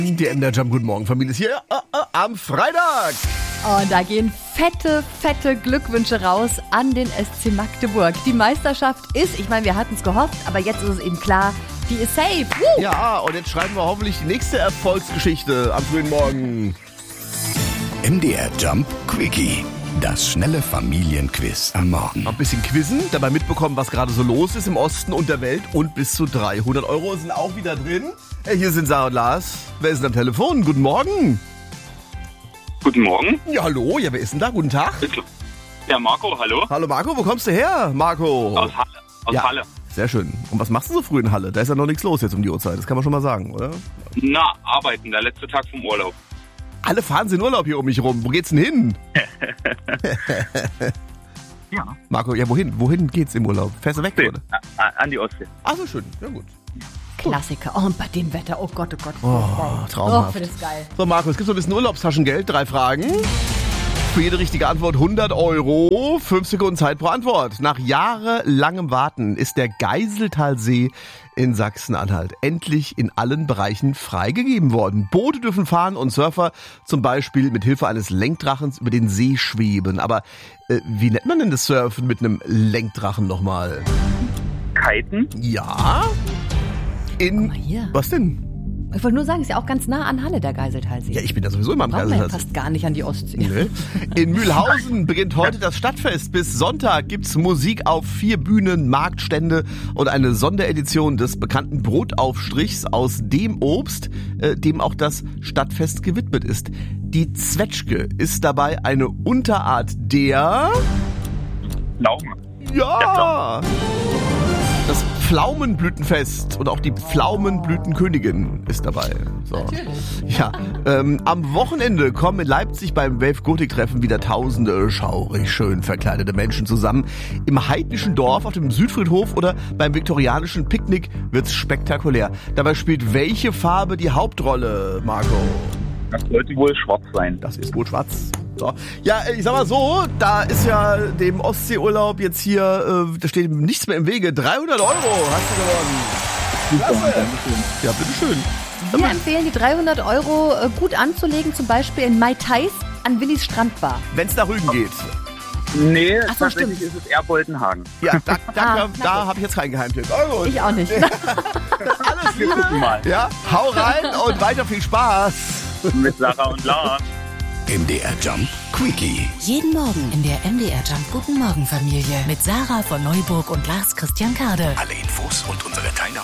Der MDR Jump, guten Morgen, Familie ist hier am Freitag. Und da gehen fette Glückwünsche raus an den SC Magdeburg. Die Meisterschaft ist, ich meine, wir hatten es gehofft, aber jetzt ist es eben klar, die ist safe. Ja, und jetzt schreiben wir hoffentlich die nächste Erfolgsgeschichte am frühen Morgen. MDR Jump Quickie. Das schnelle Familienquiz am Morgen. Noch ein bisschen quizzen, dabei mitbekommen, was gerade so los ist im Osten und der Welt. Und bis zu 300 € sind auch wieder drin. Hier sind Sarah und Lars. Wer ist denn am Telefon? Guten Morgen. Guten Morgen. Ja, hallo. Ja, wer ist denn da? Guten Tag. Ja, Marco, hallo. Hallo Marco, wo kommst du her, Marco? Aus Halle. Ja, Halle. sehr schön. Und was machst du so früh in Halle? Da ist ja noch nichts los jetzt um die Uhrzeit. Das kann man schon mal sagen, oder? Na, arbeiten, der letzte Tag vom Urlaub. Alle fahren sie in Urlaub hier um mich rum. Wo geht's denn hin? Ja. Marco, ja, wohin? Wohin geht's im Urlaub? Fährst du weg, oder? An die Ostsee. Ach so, schön. Ja, gut. Klassiker. Oh, und bei dem Wetter, oh Gott. Oh, traumhaft. Oh, finde ich geil. So, Marco, es gibt so ein bisschen Urlaubstaschengeld. 3 Fragen. Für jede richtige Antwort 100 €. 5 Sekunden Zeit pro Antwort. Nach jahrelangem Warten ist der Geiseltalsee in Sachsen-Anhalt endlich in allen Bereichen freigegeben worden. Boote dürfen fahren und Surfer zum Beispiel mit Hilfe eines Lenkdrachens über den See schweben. Aber wie nennt man denn das Surfen mit einem Lenkdrachen nochmal? Kiten? Ja. Guck mal hier. Was denn? Ich wollte nur sagen, ist ja auch ganz nah an Halle, der Geiseltalsee. Ja, ich bin ja sowieso immer am Brauchen wir ja Geiseltalsee. fast gar nicht an die Ostsee. Nee. In Mühlhausen beginnt heute das Stadtfest. Bis Sonntag gibt's Musik auf 4 Bühnen, Marktstände und eine Sonderedition des bekannten Brotaufstrichs aus dem Obst, dem auch das Stadtfest gewidmet ist. Die Zwetschge ist dabei eine Unterart der... Pflaume. Ja! Das Pflaumenblütenfest und auch die Pflaumenblütenkönigin ist dabei. So. Natürlich. Ja, am Wochenende kommen in Leipzig beim Wave Gothic Treffen wieder tausende schaurig schön verkleidete Menschen zusammen. Im heidnischen Dorf, auf dem Südfriedhof oder beim viktorianischen Picknick wird's spektakulär. Dabei spielt welche Farbe die Hauptrolle, Marco? Das sollte wohl schwarz sein. Das ist wohl schwarz. So. Ja, ich sag mal so, da ist ja dem Ostseeurlaub jetzt hier, da steht nichts mehr im Wege. 300 € hast du gewonnen. Klasse. Ja, bitteschön. Wir empfehlen, die 300 € gut anzulegen, zum Beispiel in Mai Tais an Willis Strandbar. Wenn's nach Rügen geht. Nee, Ach so, tatsächlich stimmt. ist es eher Boltenhagen. Ja, da gut. habe ich jetzt keinen Geheimtipp. Oh, gut. Ich auch nicht. Alles Wir gucken mal. Ja, hau rein und weiter viel Spaß. Mit Sarah und Lars. MDR Jump Quickie. Jeden Morgen in der MDR Jump Guten Morgen Familie mit Sarah von Neuburg und Lars Christian Kade. Alle Infos und unsere Teilnahme